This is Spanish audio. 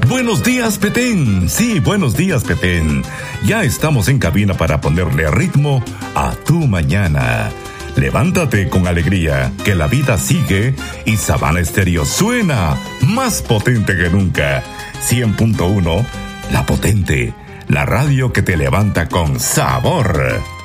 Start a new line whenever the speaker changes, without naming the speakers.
Buenos días, Petén. Sí, buenos días, Petén. Ya estamos en cabina para ponerle ritmo a tu mañana. Levántate con alegría, que la vida sigue y Sabana Estéreo suena más potente que nunca. 100.1, La Potente, la radio que te levanta con sabor.